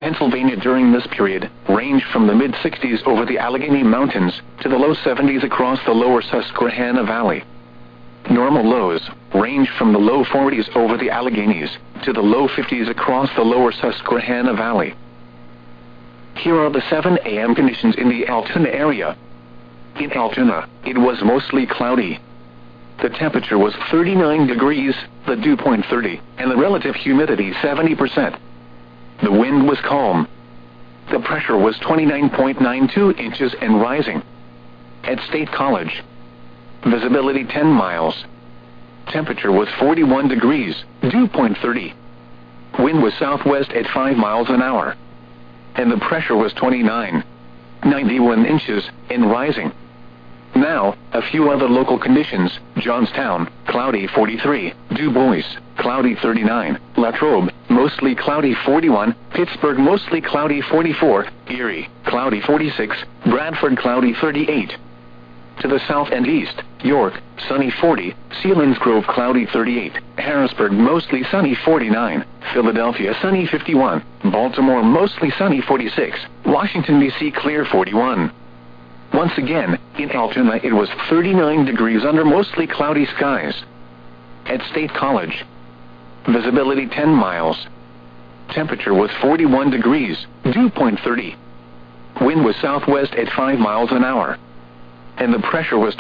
Pennsylvania during this period ranged from the mid-60s over the Allegheny Mountains to the low 70s across the lower Susquehanna Valley. Normal lows ranged from the low 40s over the Alleghenies to the low 50s across the lower Susquehanna Valley. Here are the 7 a.m. conditions in the Altoona area. In Altoona, it was mostly cloudy. The temperature was 39 degrees, the dew point 30, and the relative humidity 70%. The wind was calm. The pressure was 29.92 inches and rising. At State College, visibility 10 miles. Temperature was 41 degrees, dew point 30. Wind was southwest at 5 miles an hour. And the pressure was 29.91 inches and rising. Now, a few other local conditions. Johnstown, cloudy 43, Du Bois, cloudy 39, Latrobe, mostly cloudy 41, Pittsburgh mostly cloudy 44, Erie, cloudy 46, Bradford cloudy 38. To the south and east, York, sunny 40, Selinsgrove cloudy 38, Harrisburg mostly sunny 49, Philadelphia sunny 51, Baltimore mostly sunny 46, Washington, D.C. clear 41. Once again, in Altoona it was 39 degrees under mostly cloudy skies. At State College, visibility 10 miles. Temperature was 41 degrees, dew point 30. Wind was southwest at 5 miles an hour. And the pressure was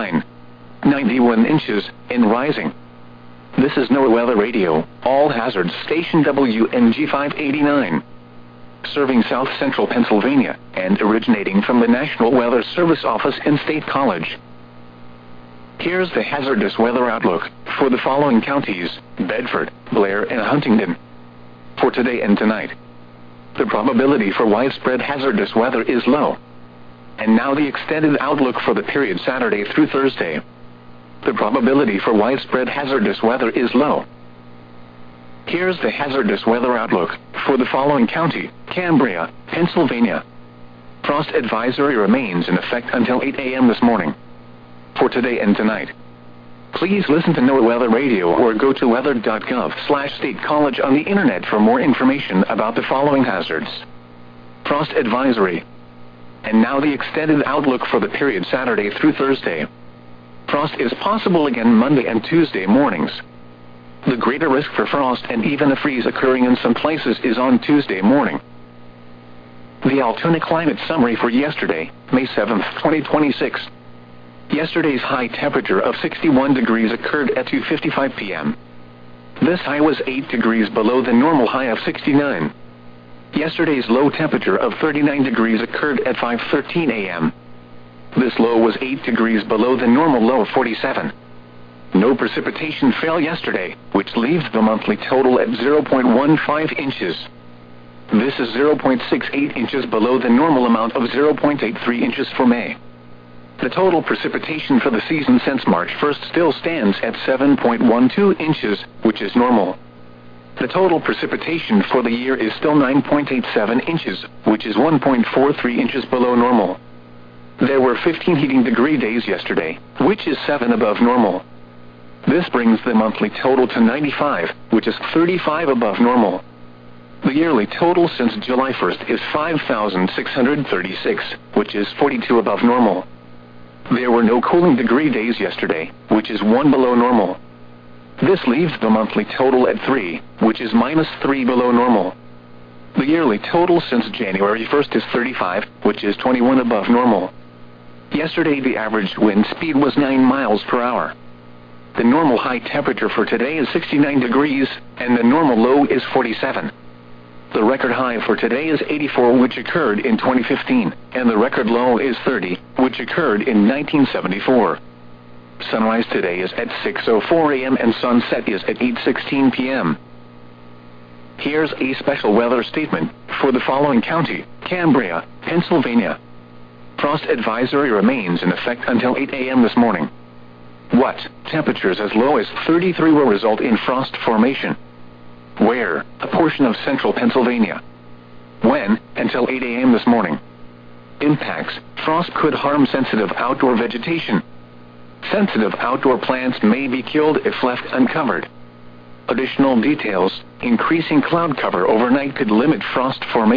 29.91 inches and rising. This is NOAA Weather Radio, all hazards station WNG 589. Serving South Central Pennsylvania and originating from the National Weather Service office in State College. Here's the hazardous weather outlook for the following counties: Bedford, Blair, and Huntingdon. For today and tonight, the probability for widespread hazardous weather is low. And now the extended outlook for the period Saturday through Thursday. The probability for widespread hazardous weather is low. Here's the hazardous weather outlook for the following county: Cambria, Pennsylvania. Frost advisory remains in effect until 8 a.m. this morning. For today and tonight, please listen to NOAA Weather Radio or go to weather.gov/State College on the internet for more information about the following hazards. Frost advisory. And now the extended outlook for the period Saturday through Thursday. Frost is possible again Monday and Tuesday mornings. The greater risk for frost and even a freeze occurring in some places is on Tuesday morning. The Altoona climate summary for yesterday, May 7, 2026. Yesterday's high temperature of 61 degrees occurred at 2:55 p.m. This high was 8 degrees below the normal high of 69. Yesterday's low temperature of 39 degrees occurred at 5:13 a.m. This low was 8 degrees below the normal low of 47. No precipitation fell yesterday, which leaves the monthly total at 0.15 inches. This is 0.68 inches below the normal amount of 0.83 inches for May. The total precipitation for the season since March 1st still stands at 7.12 inches, which is normal. The total precipitation for the year is still 9.87 inches, which is 1.43 inches below normal. There were 15 heating degree days yesterday, which is 7 above normal. This brings the monthly total to 95, which is 35 above normal. The yearly total since July 1st is 5,636, which is 42 above normal. There were no cooling degree days yesterday, which is 1 below normal. This leaves the monthly total at 3, which is -3 below normal. The yearly total since January 1st is 35, which is 21 above normal. Yesterday the average wind speed was 9 miles per hour. The normal high temperature for today is 69 degrees, and the normal low is 47. The record high for today is 84, which occurred in 2015, and the record low is 30, which occurred in 1974. Sunrise today is at 6:04 a.m. and sunset is at 8:16 p.m. Here's a special weather statement for the following county: Cambria, Pennsylvania. Frost advisory remains in effect until 8 a.m. this morning. What? Temperatures as low as 33 will result in frost formation. Where? A portion of central Pennsylvania. When? Until 8 a.m. this morning. Impacts: frost could harm sensitive outdoor vegetation. Sensitive outdoor plants may be killed if left uncovered. Additional details: increasing cloud cover overnight could limit frost formation.